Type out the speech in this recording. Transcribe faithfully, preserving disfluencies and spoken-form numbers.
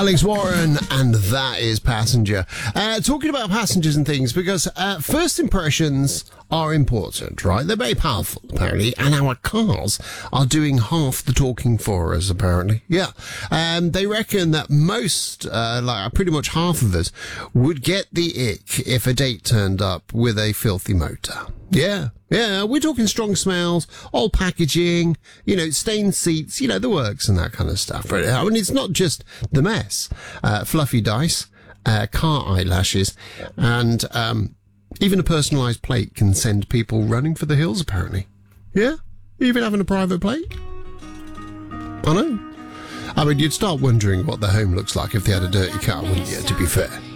Alex Warren, and that is Passenger. Uh, talking about passengers and things, because uh, first impressions are important, right? They're very powerful, apparently, and our cars are doing half the talking for us, apparently. Yeah. Um, they reckon that most, uh, like pretty much half of us, would get the ick if a date turned up with a filthy motor. Yeah. Yeah, we're talking strong smells, old packaging, you know, stained seats, you know, the works and that kind of stuff. Right? I mean, it's not just the mess. Uh, fluffy dice, uh, car eyelashes, and um, even a personalised plate can send people running for the hills, apparently. Yeah? Even having a private plate? I know. I mean, you'd start wondering what the home looks like if they had a dirty car, wouldn't you, to be fair?